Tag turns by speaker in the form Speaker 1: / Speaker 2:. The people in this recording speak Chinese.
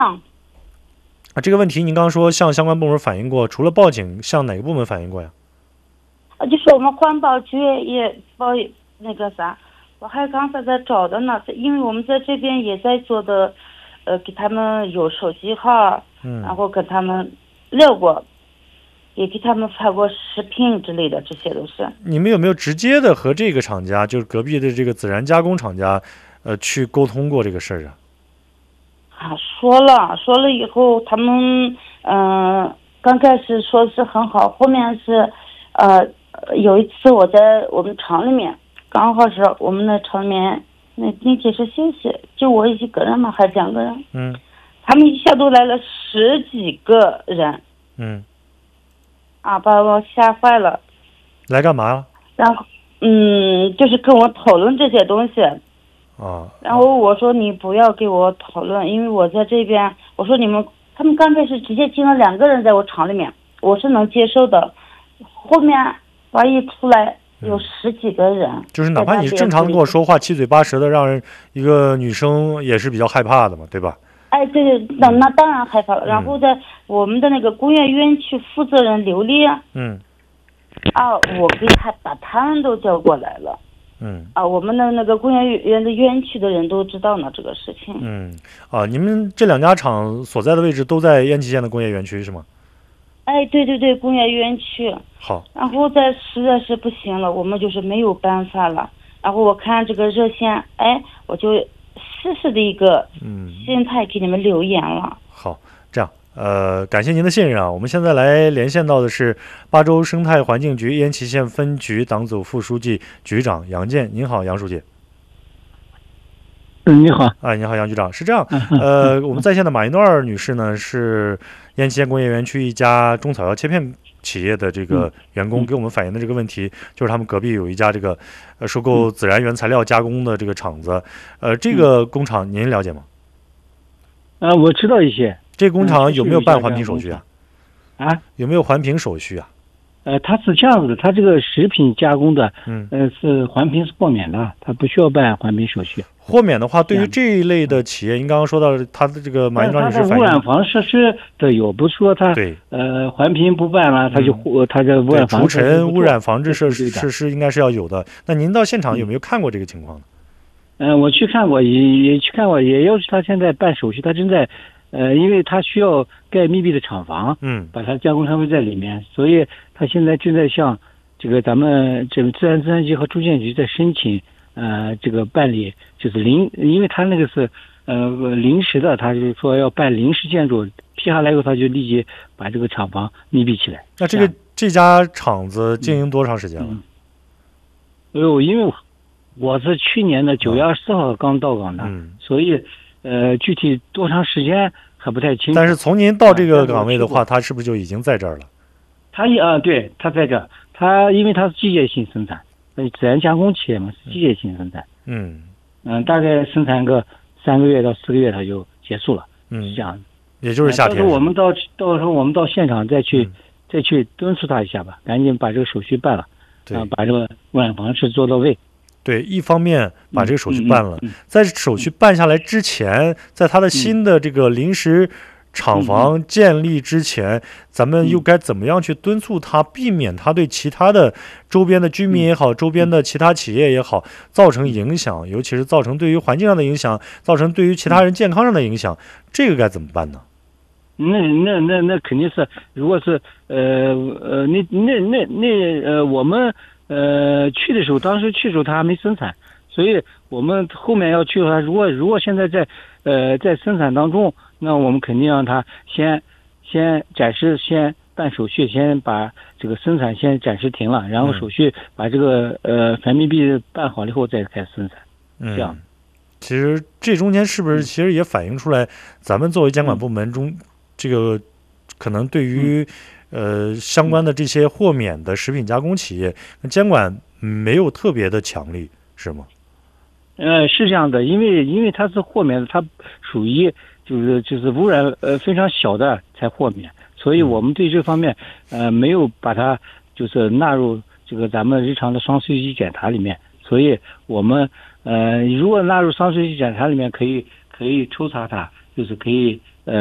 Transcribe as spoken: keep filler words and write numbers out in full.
Speaker 1: 啊，这个问题您刚刚说向相关部门反映过，除了报警，向哪个部门反映过呀？
Speaker 2: 啊，就是我们环保局也报那个啥，我还刚才在找的呢，因为我们在这边也在做的，呃，给他们有手机号，
Speaker 1: 嗯，
Speaker 2: 然后跟他们聊过，也给他们发过视频之类的，这些都是。
Speaker 1: 你们有没有直接的和这个厂家，就是隔壁的这个孜然加工厂家，呃，去沟通过这个事儿啊？
Speaker 2: 啊，说了说了以后，他们嗯、呃，刚开始说是很好，后面是，呃，有一次我在我们厂里面，刚好是我们的厂里面那那天是休息，就我一个人嘛，还是两个人，
Speaker 1: 嗯，
Speaker 2: 他们一下都来了十几个人，
Speaker 1: 嗯，
Speaker 2: 啊，把我吓坏了。
Speaker 1: 来干嘛？
Speaker 2: 然后，嗯，就是跟我讨论这些东西。
Speaker 1: 啊，
Speaker 2: 然后我说你不要给我讨论，因为我在这边，我说你们，他们刚开始直接进了两个人在我厂里面，我是能接受的，后面我一出来有十几个人，嗯、
Speaker 1: 就是哪怕你正常的跟我说话，七嘴八舌的，让人一个女生也是比较害怕的嘛，对吧？
Speaker 2: 哎，对对，那那当然害怕了。嗯、然后在我们的那个工业园区负责人刘丽，
Speaker 1: 嗯，
Speaker 2: 啊，我给他把他们都叫过来了。
Speaker 1: 嗯
Speaker 2: 啊，我们的那个工业园的园区的人都知道呢这个事情。
Speaker 1: 嗯啊，你们这两家厂所在的位置都在烟萁县的工业园区是吗？
Speaker 2: 哎，对对对，工业园区。
Speaker 1: 好。
Speaker 2: 然后再实在是不行了，我们就是没有办法了。然后我看这个热线，哎，我就试试的一个心态给你们留言了。
Speaker 1: 嗯、好，这样。呃，感谢您的信任啊！我们现在来连线到的是巴州生态环境局烟萁县分局党组副书记、局长杨建。您好，杨书记。
Speaker 3: 嗯，你好。
Speaker 1: 哎，你好，杨局长。是这样，呃，我们在线的马一诺尔女士呢，是烟萁县工业园区一家中草药切片企业的这个员工，给我们反映的这个问题，就是他们隔壁有一家这个呃收购孜然原材料加工的这个厂子，呃，这个工厂您了解吗？
Speaker 3: 啊、呃，我知道一些。
Speaker 1: 这工厂有没有办环评手续啊？
Speaker 3: 啊，
Speaker 1: 有没有环评手续啊？
Speaker 3: 呃，它是这样子的，它这个食品加工的，
Speaker 1: 嗯，
Speaker 3: 呃，是环评是豁免的，它不需要办环评手续。
Speaker 1: 豁免的话，对于这一类的企业，您刚刚说到它的这个马一庄女士反映，
Speaker 3: 污染防设施的有，不是说它
Speaker 1: 对
Speaker 3: 呃环评不办了，它就
Speaker 1: 嗯、
Speaker 3: 它这污染防
Speaker 1: 除尘污染防治设
Speaker 3: 施
Speaker 1: 设施应该是要有的。那您到现场有没有看过这个情况呢？
Speaker 3: 嗯、呃，我去看过，也也去看过，也要是他现在办手续，他正在。呃，因为它需要盖密闭的厂房，
Speaker 1: 嗯，
Speaker 3: 把它加工成为在里面，所以它现在正在向这个咱们这个自然资源局和住建局在申请，呃，这个办理就是临，因为它那个是呃临时的，他就是说要办临时建筑，批下来以后，他就立即把这个厂房密闭起来。
Speaker 1: 那这个这家厂子经营多长时间了？
Speaker 3: 嗯，哎呦，因为我是去年的九月二十四号刚到岗的，
Speaker 1: 嗯，
Speaker 3: 所以。呃，具体多长时间还不太清楚。
Speaker 1: 但是从您到这个岗位的话，他是不是就已经在这儿了？
Speaker 3: 他也啊，对，他在这儿。他因为他是机械性生产，呃，孜然加工企业嘛，是机械性生产。
Speaker 1: 嗯
Speaker 3: 嗯、呃，大概生产个三个月到四个月，它就结束了。
Speaker 1: 嗯，
Speaker 3: 是这样的。
Speaker 1: 也就是夏天。
Speaker 3: 到时候我们到到时候我们到现场再去、
Speaker 1: 嗯、
Speaker 3: 再去敦促他一下吧，赶紧把这个手续办了，
Speaker 1: 对，
Speaker 3: 啊，把这个污染防治做到位。
Speaker 1: 对，一方面把这个手续办了，
Speaker 3: 嗯嗯嗯、
Speaker 1: 在手续办下来之前，在他的新的这个临时厂房建立之前，嗯、咱们又该怎么样去敦促他，避免他对其他的周边的居民也好，周边的其他企业也好造成影响，尤其是造成对于环境上的影响，造成对于其他人健康上的影响，这个该怎么办呢？
Speaker 3: 那那那那肯定是，如果是呃呃，那那那那呃，我们。呃，去的时候，当时去的时候他还没生产，所以我们后面要去的话，如果如果现在在呃在生产当中，那我们肯定让他先先暂时先办手续，先把这个生产先暂时停了，然后手续把这个呃反密闭办好了以后再开始生产，
Speaker 1: 嗯、
Speaker 3: 这样。
Speaker 1: 其实这中间是不是其实也反映出来，咱们作为监管部门中，嗯、这个可能对于、嗯。呃，相关的这些豁免的食品加工企业，监管没有特别的强力，是吗？
Speaker 3: 呃，是这样的，因为因为它是豁免的，它属于就是就是污染呃非常小的才豁免，所以我们对这方面呃没有把它就是纳入这个咱们日常的双税基检查里面，所以我们呃如果纳入双税基检查里面，可以可以抽查它，就是可以